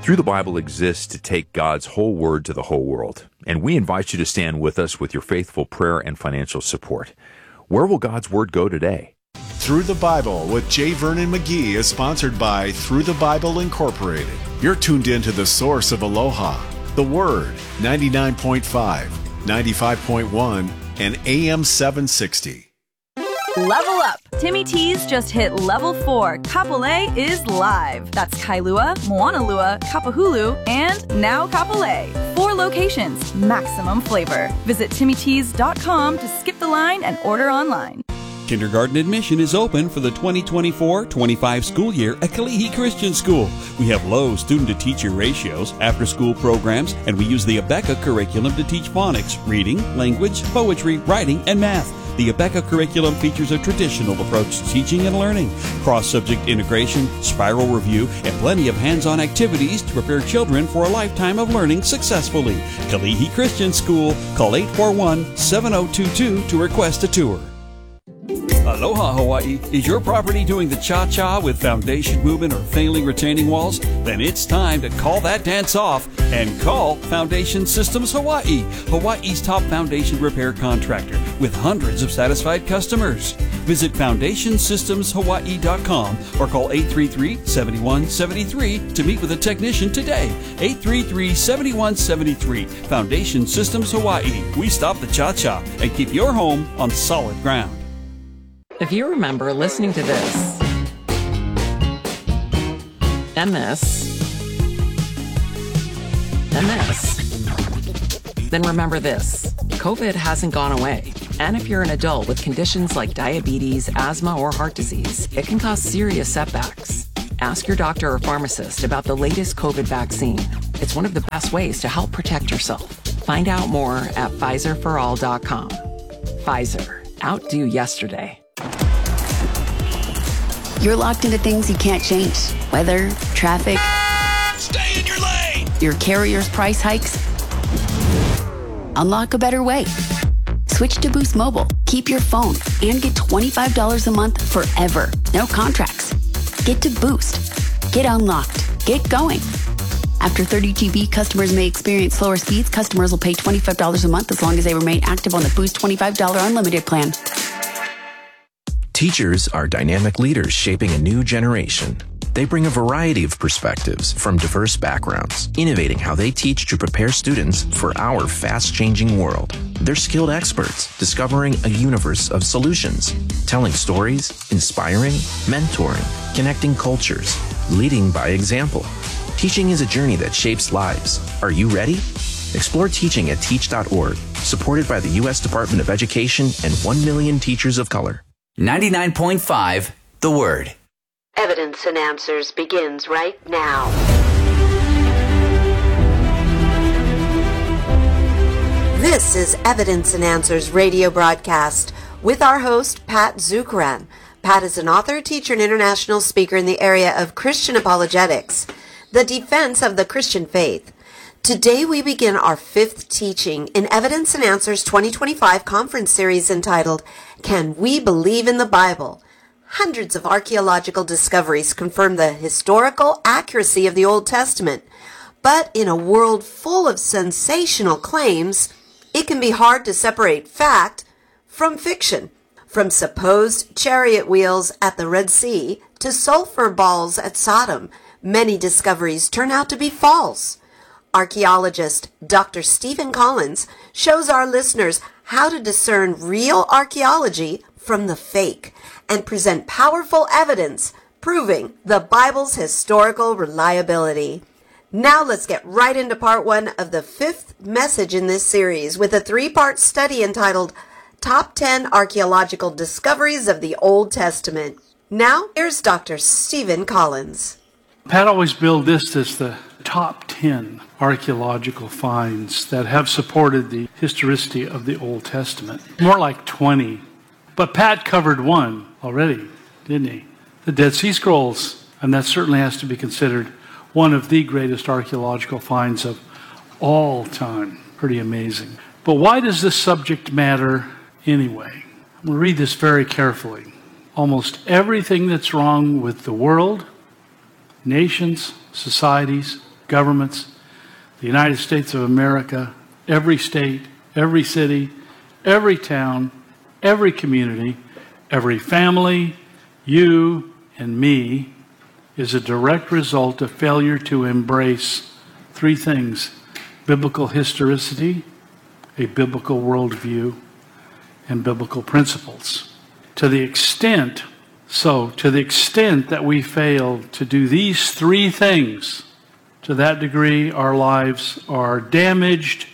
Through the Bible exists to take God's whole word to the whole world, and we invite you to stand with us with your faithful prayer and financial support. Where will God's word go today? Through the Bible with J. Vernon McGee is sponsored by Through the Bible Incorporated. You're tuned in to the source of Aloha, the Word, 99.5, 95.1, and AM 760. Level up! Timmy T's just hit level 4. Kapolei is live. That's Kailua, Moanalua, Kapahulu, and now Kapolei. 4 locations, maximum flavor. Visit TimmyTees.com to skip the line and order online. Kindergarten admission is open for the 2024-25 school year at Kalihi Christian School. We have low student-to-teacher ratios, after-school programs, and we use the Abeka curriculum to teach phonics, reading, language, poetry, writing, and math. The Abeka curriculum features a traditional approach to teaching and learning, cross-subject integration, spiral review, and plenty of hands-on activities to prepare children for a lifetime of learning successfully. Kalihi Christian School. Call 841-7022 to request a tour. Aloha Hawaii. Is your property doing the cha-cha with foundation movement or failing retaining walls? Then it's time to call that dance off and call Foundation Systems Hawaii, Hawaii's top foundation repair contractor with hundreds of satisfied customers. Visit FoundationSystemsHawaii.com or call 833-7173 to meet with a technician today. 833-7173. Foundation Systems Hawaii. We stop the cha-cha and keep your home on solid ground. If you remember listening to this, and this, then remember this. COVID hasn't gone away. And if you're an adult with conditions like diabetes, asthma, or heart disease, it can cause serious setbacks. Ask your doctor or pharmacist about the latest COVID vaccine. It's one of the best ways to help protect yourself. Find out more at PfizerForAll.com. Pfizer. Outdo yesterday. You're locked into things you can't change. Weather, traffic. Stay in your lane! Your carrier's price hikes. Unlock a better way. Switch to Boost Mobile. Keep your phone and get $25 a month forever. No contracts. Get to Boost. Get unlocked. Get going. After 30 GB, customers may experience slower speeds. Customers will pay $25 a month as long as they remain active on the Boost $25 unlimited plan. Teachers are dynamic leaders shaping a new generation. They bring a variety of perspectives from diverse backgrounds, innovating how they teach to prepare students for our fast-changing world. They're skilled experts, discovering a universe of solutions, telling stories, inspiring, mentoring, connecting cultures, leading by example. Teaching is a journey that shapes lives. Are you ready? Explore teaching at teach.org, supported by the U.S. Department of Education and 1 million teachers of color. 99.5, The Word. Evidence and Answers begins right now. This is Evidence and Answers radio broadcast with our host, Pat Zukeran. Pat is an author, teacher, and international speaker in the area of Christian apologetics, the defense of the Christian faith. Today we begin our 5th teaching in Evidence and Answers 2025 conference series entitled, Can We Believe in the Bible? Hundreds of archaeological discoveries confirm the historical accuracy of the Old Testament. But in a world full of sensational claims, it can be hard to separate fact from fiction. From supposed chariot wheels at the Red Sea to sulfur balls at Sodom, many discoveries turn out to be false. Archaeologist Dr. Stephen Collins shows our listeners how to discern real archaeology from the fake and present powerful evidence proving the Bible's historical reliability. Now let's get right into part 1 of the 5th message in this series with a 3-part study entitled Top 10 Archaeological Discoveries of the Old Testament. Now, here's Dr. Stephen Collins. Pat always billed this as the top 10 archaeological finds that have supported the historicity of the Old Testament. More like 20. But Pat covered one already, didn't he? The Dead Sea Scrolls. And that certainly has to be considered one of the greatest archaeological finds of all time. Pretty amazing. But why does this subject matter anyway? We'll read this very carefully. Almost everything that's wrong with the world, nations, societies, governments, the United States of America, every state, every city, every town, every community, every family, you and me, is a direct result of failure to embrace three things: biblical historicity, a biblical worldview, and biblical principles. To the extent that we fail to do these three things, to that degree our lives are damaged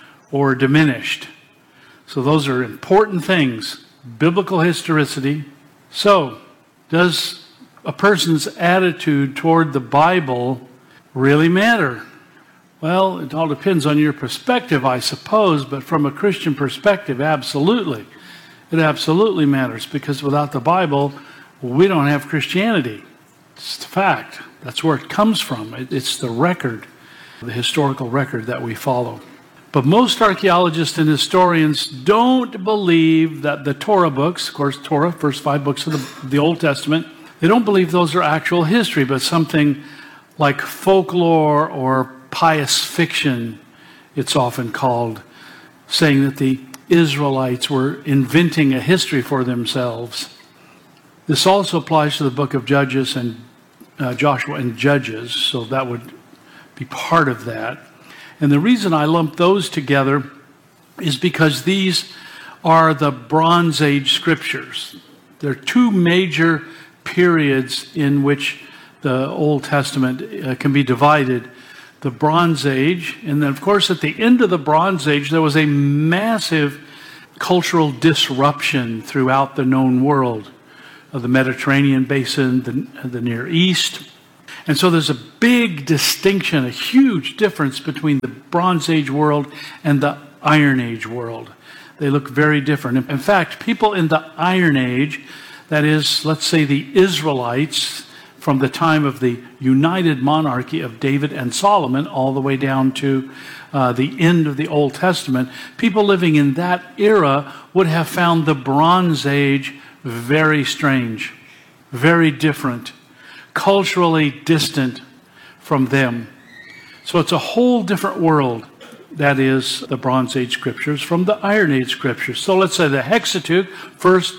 or diminished. So those are important things. Biblical historicity. So, does a person's attitude toward the Bible really matter? Well, it all depends on your perspective, I suppose, but from a Christian perspective, absolutely. It absolutely matters, because without the Bible, we don't have Christianity. It's the fact. That's where it comes from. It's the record, the historical record that we follow. But most archaeologists and historians don't believe that the Torah books, of course, Torah, first 5 books of the Old Testament, they don't believe those are actual history, but something like folklore or pious fiction, it's often called, saying that the Israelites were inventing a history for themselves. This also applies to the book of Judges and Joshua and Judges, so that would be part of that. And the reason I lump those together is because these are the Bronze Age scriptures. There are two major periods in which the Old Testament can be divided. The Bronze Age, and then of course at the end of the Bronze Age there was a massive cultural disruption throughout the known world of the Mediterranean basin, the Near East. And so there's a big distinction, a huge difference between the Bronze Age world and the Iron Age world. They look very different. In fact, people in the Iron Age, that is, let's say the Israelites, from the time of the united monarchy of David and Solomon all the way down to the end of the Old Testament, people living in that era would have found the Bronze Age very strange, very different, culturally distant from them. So it's a whole different world, that is, the Bronze Age scriptures from the Iron Age scriptures. So let's say the Hexateuch, first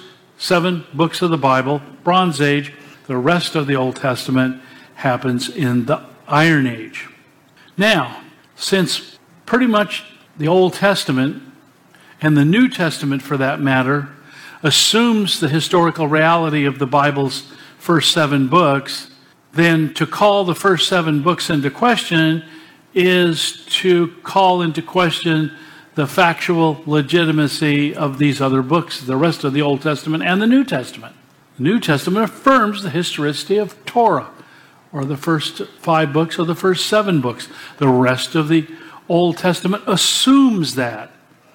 7 books of the Bible, Bronze Age. The rest of the Old Testament happens in the Iron Age. Now, since pretty much the Old Testament, and the New Testament for that matter, assumes the historical reality of the Bible's first 7 books, then to call the first 7 books into question is to call into question the factual legitimacy of these other books, the rest of the Old Testament and the New Testament. The New Testament affirms the historicity of Torah, or the first 5 books or the first 7 books. The rest of the Old Testament assumes that.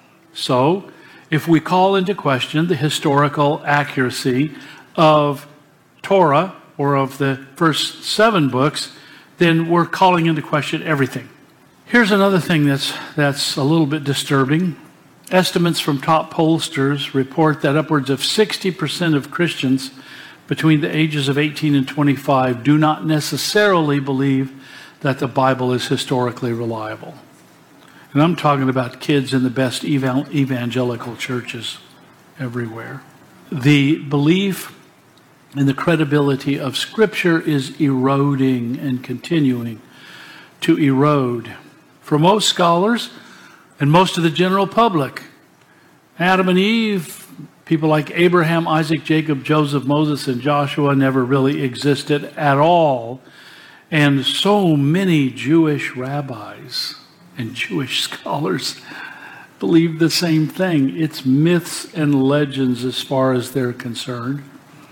So, if we call into question the historical accuracy of Torah, or of the first 7 books, then we're calling into question everything. Here's another thing that's a little bit disturbing. Estimates from top pollsters report that upwards of 60% of Christians between the ages of 18 and 25 do not necessarily believe that the Bible is historically reliable. And I'm talking about kids in the best evangelical churches everywhere. The belief in the credibility of Scripture is eroding and continuing to erode. For most scholars, and most of the general public, Adam and Eve, people like Abraham, Isaac, Jacob, Joseph, Moses, and Joshua never really existed at all. And so many Jewish rabbis and Jewish scholars believe the same thing. It's myths and legends as far as they're concerned.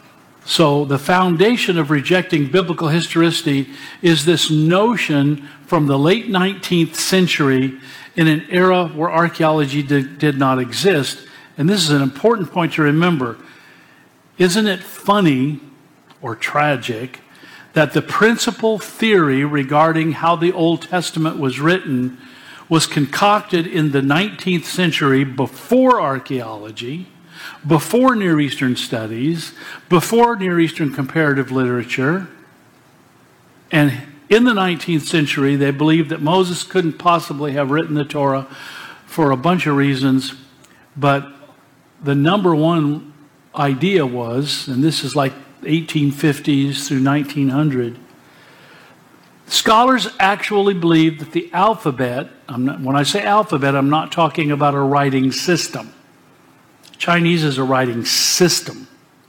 So the foundation of rejecting biblical historicity is this notion from the late 19th century in an era where archaeology did not exist. And this is an important point to remember. Isn't it funny or tragic that the principal theory regarding how the Old Testament was written was concocted in the 19th century before archaeology, before Near Eastern studies, before Near Eastern comparative literature, and In the 19th century, they believed that Moses couldn't possibly have written the Torah for a bunch of reasons, but the number one idea was, and this is like 1850s through 1900, scholars actually believed that the alphabet, when I say alphabet, I'm not talking about a writing system. Chinese is a writing system.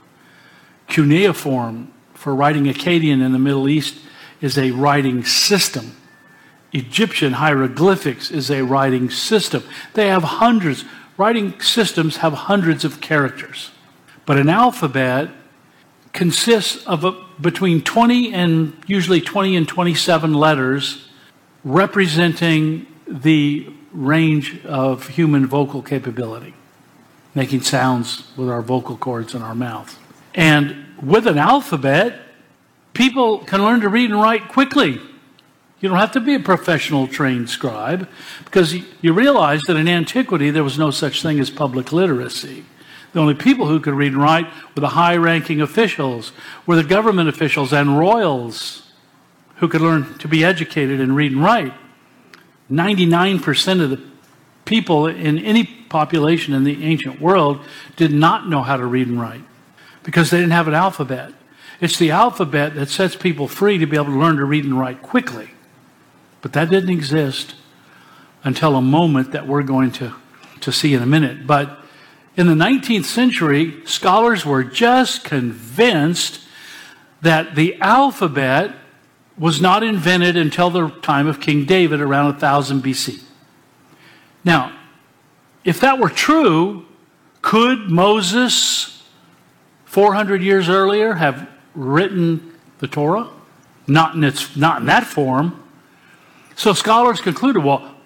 Cuneiform, for writing Akkadian in the Middle East, is a writing system. Egyptian hieroglyphics is a writing system. They have hundreds. Writing systems have hundreds of characters. But an alphabet consists of between 20 and usually 20 and 27 letters representing the range of human vocal capability, making sounds with our vocal cords in our mouth. And with an alphabet, people can learn to read and write quickly. You don't have to be a professional trained scribe, because you realize that in antiquity there was no such thing as public literacy. The only people who could read and write were the high-ranking officials, were the government officials and royals who could learn to be educated and read and write. 99% of the people in any population in the ancient world did not know how to read and write because they didn't have an alphabet. It's the alphabet that sets people free to be able to learn to read and write quickly. But that didn't exist until a moment that we're going to see in a minute. But in the 19th century, scholars were just convinced that the alphabet was not invented until the time of King David around 1000 BC. Now, if that were true, could Moses 400 years earlier have written the Torah? Not in that form. So scholars concluded, well,